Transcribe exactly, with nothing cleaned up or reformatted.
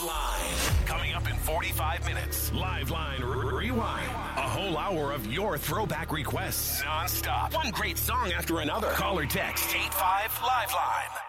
Liveline. Coming up in forty-five minutes. Liveline R- Rewind. A whole hour of your throwback requests. Non-stop. One great song after another. Call or text eight five Liveline.